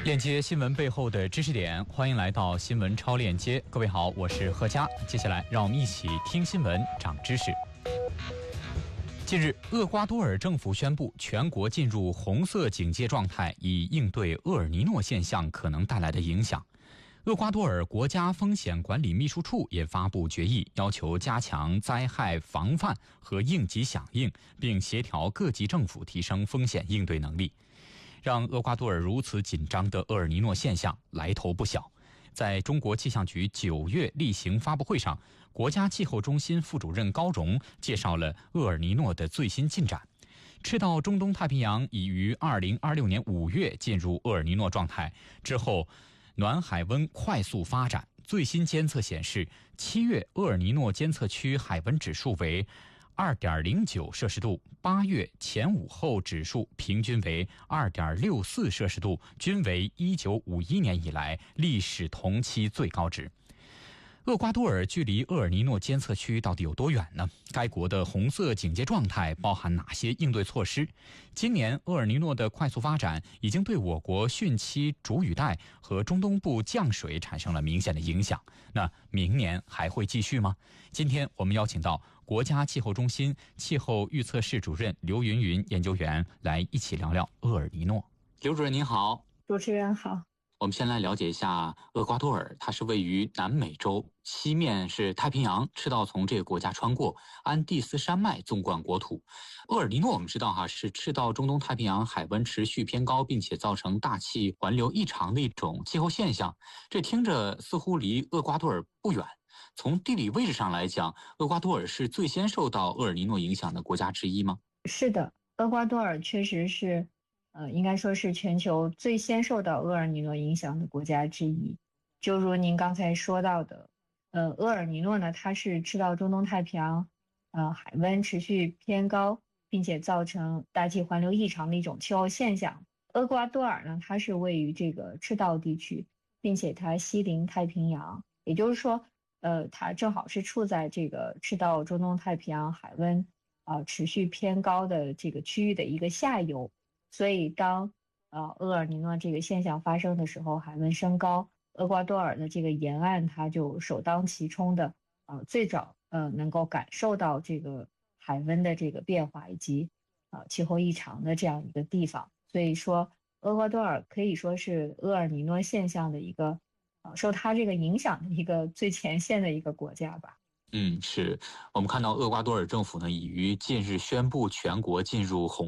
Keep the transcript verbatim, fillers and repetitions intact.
链接新闻背后的知识点，欢迎来到新闻超链接。各位好，我是贺佳。接下来让我们一起听新闻长知识。近日，厄瓜多尔政府宣布全国进入红色警戒状态，以应对厄尔尼诺现象可能带来的影响。厄瓜多尔国家风险管理秘书处也发布决议，要求加强灾害防范和应急响应，并协调各级政府提升风险应对能力。让厄瓜多尔如此紧张的厄尔尼诺现象来头不小。在中国气象局九月例行发布会上，国家气候中心副主任高荣介绍了厄尔尼诺的最新进展。赤道中东太平洋已于二零二六年五月进入厄尔尼诺状态，之后暖海温快速发展。最新监测显示，七月厄尔尼诺监测区海温指数为二点零九摄氏度，八月前午后指数平均为二点六四摄氏度，均为一九五一年以来历史同期最高值。厄瓜多尔距离厄尔尼诺监测区到底有多远呢？该国的红色警戒状态包含哪些应对措施？今年厄尔尼诺的快速发展已经对我国汛期主雨带和中东部降水产生了明显的影响。那明年还会继续吗？今天我们邀请到国家气候中心气候预测室主任刘云云研究员来一起聊聊厄尔尼诺。刘主任您好。 主持人好。 我们先来了解一下厄瓜多尔，它是位于南美洲，西面是太平洋，赤道从这个国家穿过，安第斯山脉纵贯国土。厄尔尼诺我们知道哈，是赤道中东太平洋海温持续偏高，并且造成大气环流异常的一种气候现象。这听着似乎离厄瓜多尔不远。从地理位置上来讲，厄瓜多尔是最先受到厄尔尼诺影响的国家之一吗？ 是的，厄瓜多尔确实是呃，应该说是全球最先受到厄尔尼诺影响的国家之一。就如您刚才说到的，呃，厄尔尼诺呢，它是赤道中东太平洋，呃，海温持续偏高，并且造成大气环流异常的一种气候现象。厄瓜多尔呢，它是位于这个赤道地区，并且它西临太平洋，也就是说，呃，它正好是处在这个赤道中东太平洋海温啊、呃、持续偏高的这个区域的一个下游。所以当呃厄尔尼诺这个现象发生的时候，海温升高，厄瓜多尔的这个沿岸它就首当其冲的呃最早呃能够感受到这个海温的这个变化以及呃气候异常的这样一个地方。所以说厄瓜多尔可以说是厄尔尼诺现象的一个呃受它这个影响的一个最前线的一个国家吧。 嗯，是我们看到厄瓜多尔政府呢，已于近日宣布全国进入红